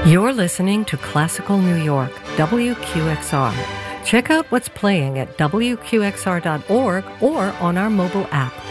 You're listening to Classical New York, WQXR. Check out what's playing at WQXR.org or on our mobile app.